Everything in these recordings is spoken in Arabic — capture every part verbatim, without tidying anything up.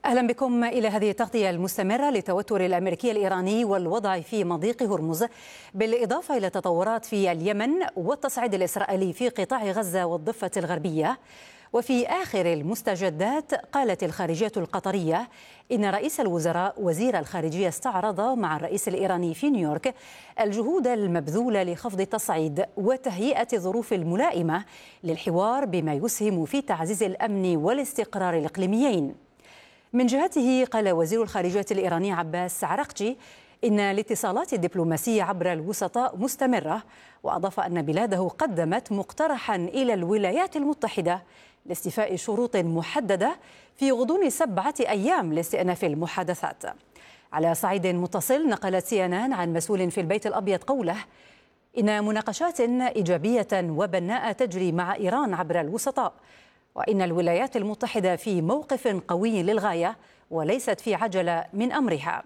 أهلا بكم إلى هذه التغطية المستمرة للتوتر الأمريكي الإيراني والوضع في مضيق هرمز، بالإضافة إلى تطورات في اليمن والتصعيد الإسرائيلي في قطاع غزة والضفة الغربية. وفي آخر المستجدات، قالت الخارجية القطرية إن رئيس الوزراء وزير الخارجية استعرض مع الرئيس الإيراني في نيويورك الجهود المبذولة لخفض التصعيد وتهيئة الظروف الملائمة للحوار بما يسهم في تعزيز الأمن والاستقرار الإقليميين. من جهته، قال وزير الخارجية الإيراني عباس عراقجي إن الاتصالات الدبلوماسية عبر الوسطاء مستمرة، وأضاف أن بلاده قدمت مقترحا إلى الولايات المتحدة لاستيفاء شروط محددة في غضون سبعة أيام لاستئناف المحادثات. على صعيد متصل، نقلت سي إن إن عن مسؤول في البيت الأبيض قوله إن مناقشات إيجابية وبناءة تجري مع إيران عبر الوسطاء، وإن الولايات المتحدة في موقف قوي للغاية وليست في عجلة من أمرها.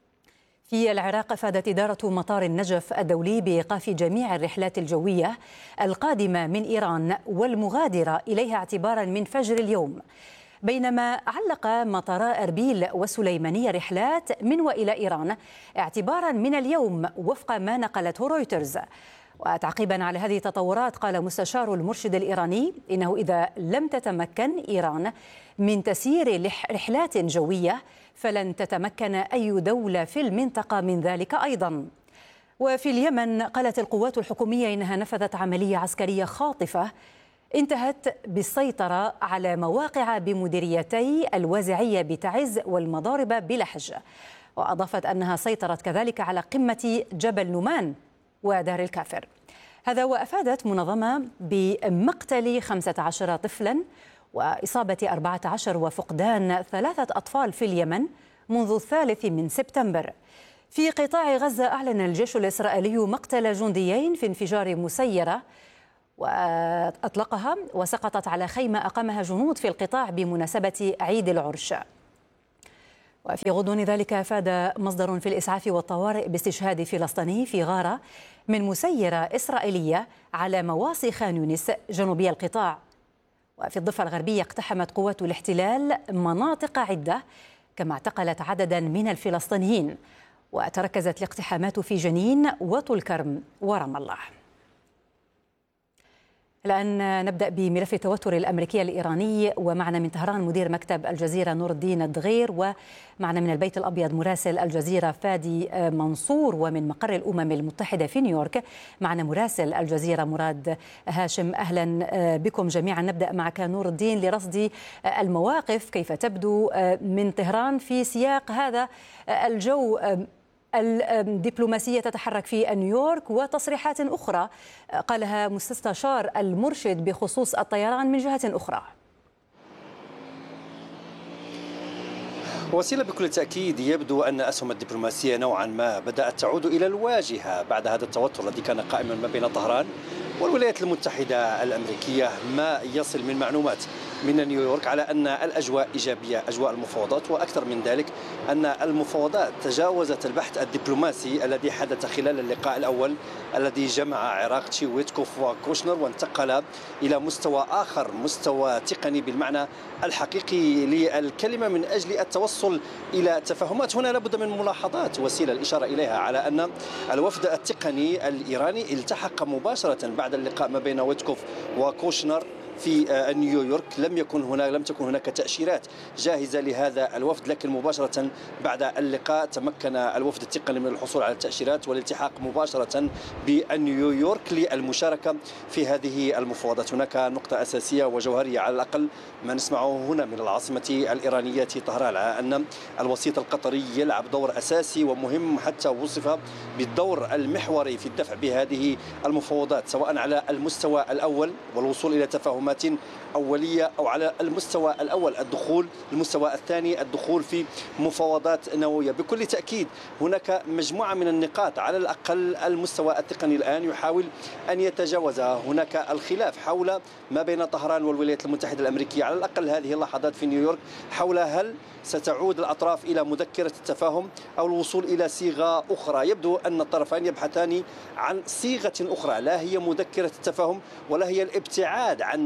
في العراق، أفادت إدارة مطار النجف الدولي بإيقاف جميع الرحلات الجوية القادمة من إيران والمغادرة إليها اعتبارا من فجر اليوم، بينما علق مطارا أربيل والسليمانية رحلات من وإلى إيران اعتبارا من اليوم وفق ما نقلته رويترز. وتعقيبا على هذه التطورات، قال مستشار المرشد الإيراني إنه إذا لم تتمكن إيران من تسيير رحلات جوية فلن تتمكن أي دولة في المنطقة من ذلك أيضا. وفي اليمن، قالت القوات الحكومية إنها نفذت عملية عسكرية خاطفة انتهت بالسيطرة على مواقع بمديريتي الوازعية بتعز والمضارب بلحج، وأضافت أنها سيطرت كذلك على قمة جبل نومان ودار الكافر. هذا وأفادت منظمة بمقتل خمسة عشر طفلا وإصابة أربعة عشر وفقدان ثلاثة أطفال في اليمن منذ الثالث من سبتمبر. في قطاع غزة، أعلن الجيش الإسرائيلي مقتل جنديين في انفجار مسيرة وأطلقها وسقطت على خيمة أقامها جنود في القطاع بمناسبة عيد العرش. وفي غضون ذلك، أفاد مصدر في الإسعاف والطوارئ باستشهاد فلسطيني في غارة من مسيرة إسرائيلية على مواصي خان يونس جنوبي القطاع. وفي الضفة الغربية، اقتحمت قوات الاحتلال مناطق عدة كما اعتقلت عددا من الفلسطينيين، وتركزت الاقتحامات في جنين وطول كرم ورام الله. الآن نبدأ بملف التوتر الأمريكي الإيراني، ومعنا من طهران مدير مكتب الجزيرة نور الدين الدغير، ومعنا من البيت الأبيض مراسل الجزيرة فادي منصور، ومن مقر الأمم المتحدة في نيويورك معنا مراسل الجزيرة مراد هاشم. أهلا بكم جميعا. نبدأ معك نور الدين لرصد المواقف كيف تبدو من طهران في سياق هذا الجو الدبلوماسية تتحرك في نيويورك، وتصريحات أخرى قالها مستشار المرشد بخصوص الطيران من جهة أخرى. وسيلة بكل تأكيد يبدو أن أسهم الدبلوماسية نوعا ما بدأت تعود إلى الواجهة بعد هذا التوتر الذي كان قائما ما بين طهران والولايات المتحدة الأمريكية. ما يصل من معلومات من نيويورك على أن الأجواء إيجابية، أجواء المفاوضات، وأكثر من ذلك أن المفاوضات تجاوزت البحث الدبلوماسي الذي حدث خلال اللقاء الأول الذي جمع عراقجي ويتكوف وكوشنر، وانتقل إلى مستوى آخر، مستوى تقني بالمعنى الحقيقي للكلمة، من أجل التوصل إلى تفاهمات. هنا لابد من ملاحظات وسيلة الإشارة إليها على أن الوفد التقني الإيراني التحق مباشرة بعد اللقاء ما بين ويتكوف وكوشنر في نيويورك. لم يكن هناك لم تكن هناك تأشيرات جاهزة لهذا الوفد، لكن مباشرة بعد اللقاء تمكن الوفد التقني من الحصول على التأشيرات والالتحاق مباشرة بنيويورك للمشاركة في هذه المفاوضات. هناك نقطة أساسية وجوهرية على الأقل ما نسمعه هنا من العاصمة الإيرانية طهران، على أن الوسيط القطري يلعب دور أساسي ومهم، حتى وصف بالدور المحوري في الدفع بهذه المفاوضات، سواء على المستوى الأول والوصول إلى تفاهم أولية، أو على المستوى الأول الدخول، المستوى الثاني الدخول في مفاوضات نووية. بكل تأكيد هناك مجموعة من النقاط على الأقل المستوى التقني الآن يحاول أن يتجاوزها. هناك الخلاف حول ما بين طهران والولايات المتحدة الأمريكية على الأقل هذه اللحظات في نيويورك، حول هل ستعود الأطراف إلى مذكرة التفاهم أو الوصول إلى صيغة أخرى. يبدو أن الطرفان يبحثان عن صيغة أخرى، لا هي مذكرة التفاهم ولا هي الابتعاد عن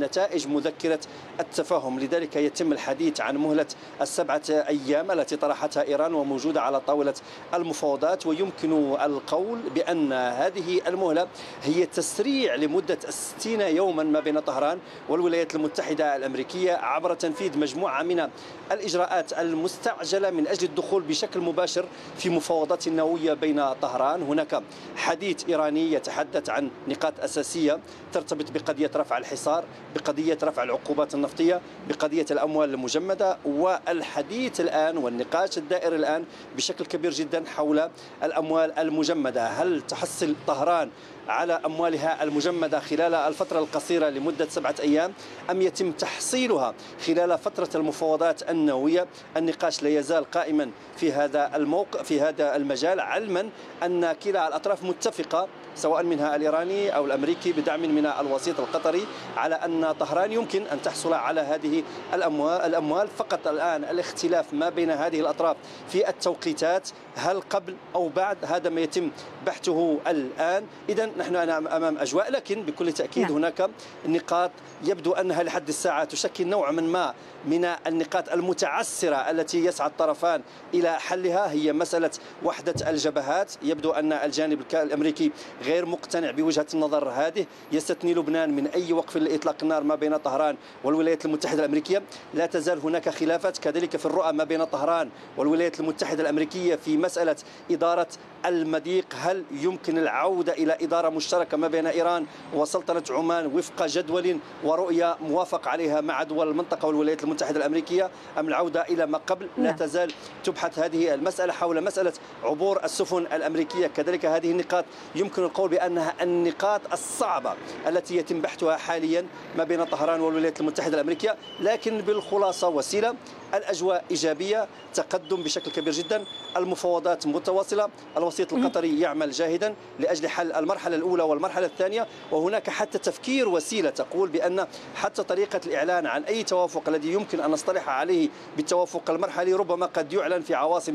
نتائج مذكرة التفاهم. لذلك يتم الحديث عن مهلة السبعة أيام التي طرحتها إيران وموجودة على طاولة المفاوضات، ويمكن القول بأن هذه المهلة هي تسريع لمدة ستين يوما ما بين طهران والولايات المتحدة الأمريكية عبر تنفيذ مجموعة من الإجراءات المستعجلة من أجل الدخول بشكل مباشر في مفاوضات نووية بين طهران. هناك حديث إيراني يتحدث عن نقاط أساسية ترتبط بقضية رفع الحصار، بقضية رفع العقوبات النفطية، بقضية الأموال المجمدة، والحديث الآن والنقاش الدائر الآن بشكل كبير جدا حول الأموال المجمدة. هل تحصل طهران على أموالها المجمدة خلال الفترة القصيرة لمدة سبعة أيام أم يتم تحصيلها خلال فترة المفاوضات النووية؟ النقاش لا يزال قائما في هذا الموقع في هذا المجال، علما أن كلا الأطراف متفقة سواء منها الإيراني أو الأمريكي بدعم من الوسيط القطري على أن طهران يمكن أن تحصل على هذه الأموال الأموال فقط الآن الاختلاف ما بين هذه الأطراف في التوقيتات، هل قبل أو بعد؟ هذا ما يتم بحثه الآن. إذن نحن أمام أجواء، لكن بكل تأكيد نعم. هناك نقاط يبدو أنها لحد الساعة تشكل نوع من ما من النقاط المتعسرة التي يسعى الطرفان إلى حلها. هي مسألة وحدة الجبهات. يبدو أن الجانب الأمريكي غير مقتنع بوجهة النظر هذه، يستثني لبنان من أي وقف لإطلاق النار ما بين طهران والولايات المتحدة الأمريكية. لا تزال هناك خلافات كذلك في الرؤى ما بين طهران والولايات المتحدة الأمريكية في مسألة إدارة المضيق. هل يمكن العودة إلى إدارة مشتركة ما بين إيران وسلطنة عمان وفق جدول ورؤية موافق عليها مع دول المنطقة والولايات المتحدة الأمريكية، أم العودة إلى ما قبل؟ لا تزال تبحث هذه المسألة حول مسألة عبور السفن الأمريكية. كذلك هذه النقاط يمكن القول بأنها النقاط الصعبة التي يتم بحثها حاليا ما بين طهران والولايات المتحدة الأمريكية. لكن بالخلاصة وسيلة، الأجواء إيجابية، تقدم بشكل كبير جدا، المفاوضات متواصلة، الوسيط القطري يعمل جاهدا لأجل حل المرحلة الأولى والمرحلة الثانية، وهناك حتى تفكير وسيلة تقول بأن حتى طريقة الإعلان عن أي توافق الذي يمكن أن نصطلح عليه بالتوافق المرحلي ربما قد يعلن في عواصم